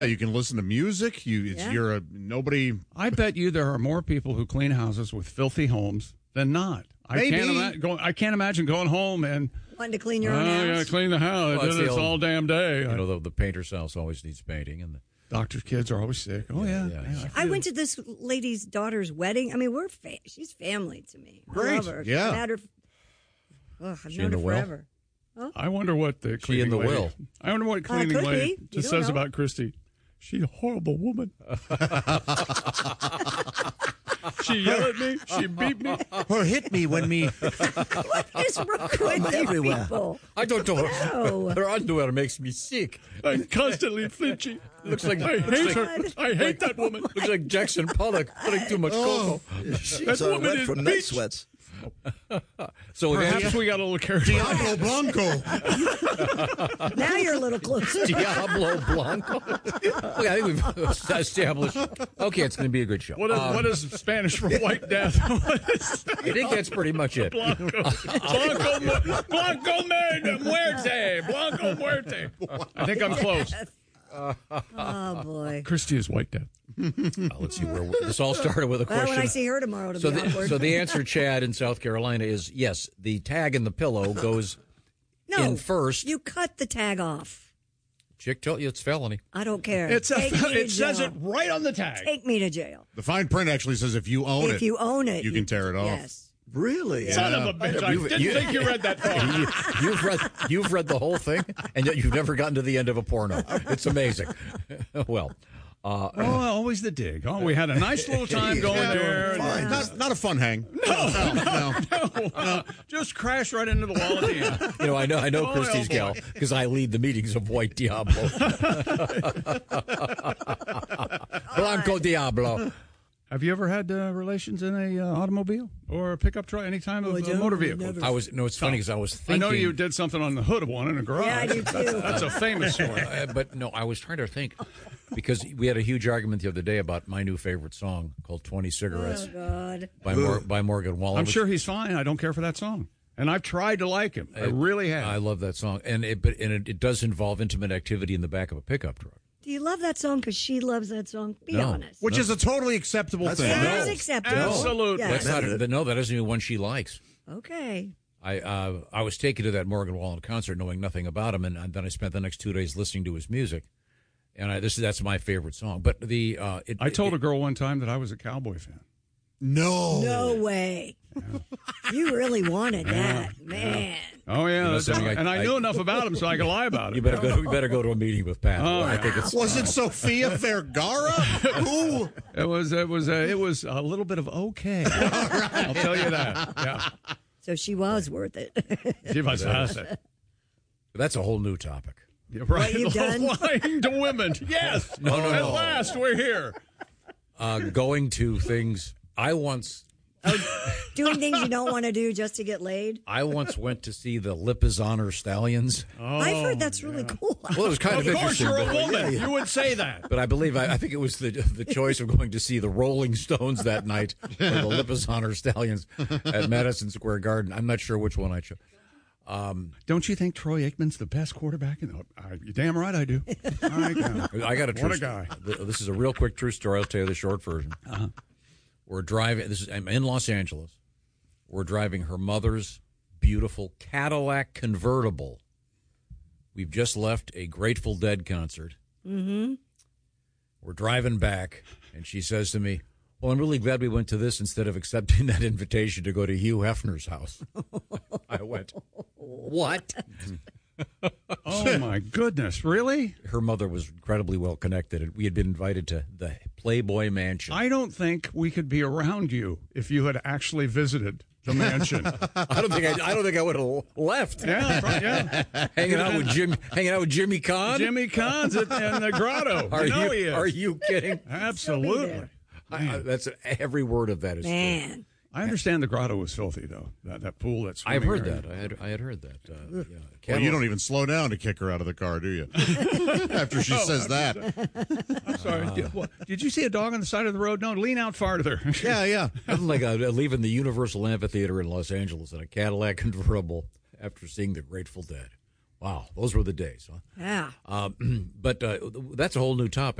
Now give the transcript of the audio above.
You can listen to music. You're nobody. I bet you there are more people who clean houses with filthy homes than not. Maybe. I can't imagine going home and wanting to clean your own house. I got to clean the house. Well, I do this all damn day. The painter's house always needs painting, and the doctor's kids are always sick. Oh yeah. I went to this lady's daughter's wedding. I mean, she's family to me. Great. I love her. Yeah. I've known her forever. Huh? I wonder what the cleaning the lady, will. I wonder what cleaning lady just says know. about Christy. She's a horrible woman. She yelled at me. She beat me. Or hit me when me. What is wrong with you people? I don't know. Her underwear makes me sick. I'm constantly flinchy. Looks like I hate her. I hate that woman. Looks like Jackson Pollock putting too much cocoa. That woman wet is from night beach. sweats. So Perhaps we got a little carried away. Diablo Blanco. Now you're a little closer. Diablo Blanco. Okay, I think we've established. Okay, it's going to be a good show. What is Spanish for white death? I think that's pretty much it. Blanco muerte. Blanco muerte. I think I'm close. Oh, boy. Christy is white death. Let's see where this all started with a question. Well, when I see her tomorrow, it'll be awkward. So the answer, Chad, in South Carolina is yes. The tag in the pillow goes in first. You cut the tag off. Chick told you it's felony. I don't care. It says it right on the tag. Take me to jail. The fine print actually says if you own If you own it, you can tear it off. Yes. Really? Son of a bitch! I didn't think you read that far. You've read the whole thing, and yet you've never gotten to the end of a porno. It's amazing. Well. Always the dig. Oh, we had a nice little time going there. Not a fun hang. No. Just crash right into the wall at the end. I know Christy's gal because I lead the meetings of White Diablo. Blanco Diablo. Have you ever had relations in a automobile or a pickup truck, any time of a motor vehicle? Never. It's funny because I was thinking. I know you did something on the hood of one in a garage. Yeah, I do too. That's a famous story. But no, I was trying to think because we had a huge argument the other day about my new favorite song called 20 Cigarettes God. by Morgan Wallen. I'm sure he's fine. I don't care for that song. And I've tried to like him. I really have. I love that song. And it does involve intimate activity in the back of a pickup truck. Do you love that song because she loves that song? Be honest. Which is a totally acceptable thing. That is acceptable. Absolutely. Yes. That isn't even one she likes. Okay. I was taken to that Morgan Wallen concert knowing nothing about him, and then I spent the next 2 days listening to his music. And that's my favorite song. But I told a girl one time that I was a Cowboy fan. No way. Yeah. You really wanted that, man. Oh yeah, and I knew enough about him so I could lie about it. You better go to a a meeting with Pat. I think was it Sofia Vergara? Ooh. It was a little bit of okay. I'll tell you that. Yeah. So she was worth it. She was fantastic. That's a whole new topic. Yeah, right. What you've done? Lying to women. Yes. No. At last, we're here. Going to things. I once. Doing things you don't want to do just to get laid? I once went to see the Lipizzaner Stallions. I've heard that's really cool. Well, it was kind of interesting. Of course, you're a woman. You would say that. But I believe, I think it was the choice of going to see the Rolling Stones that night or the Lipizzaner Stallions at Madison Square Garden. I'm not sure which one I chose. Don't you think Troy Aikman's the best quarterback? You're damn right I do. I got a true What a guy. This is a real quick true story. I'll tell you the short version. Uh-huh. We're driving. I'm in Los Angeles. We're driving her mother's beautiful Cadillac convertible. We've just left a Grateful Dead concert. Mm-hmm. We're driving back, and she says to me, "Well, I'm really glad we went to this instead of accepting that invitation to go to Hugh Hefner's house." I went, "What?" Oh, my goodness. Really? Her mother was incredibly well connected, and we had been invited to the Playboy Mansion. I don't think we could be around you if you had actually visited the mansion. I don't think I would have left. Yeah. hanging out with Jimmy Kahn. Jimmy Kahn's in the grotto. Are you kidding? Absolutely. That's every word of that is true. I understand the grotto was filthy, though. That pool, that's. I've heard that. I had heard that. Well, you don't even slow down to kick her out of the car, do you? After she says that. I'm sorry. Did you see a dog on the side of the road? No, lean out farther. Yeah. Nothing like leaving the Universal Amphitheater in Los Angeles in a Cadillac convertible after seeing the Grateful Dead. Wow, those were the days. Huh? Yeah. But that's a whole new topic.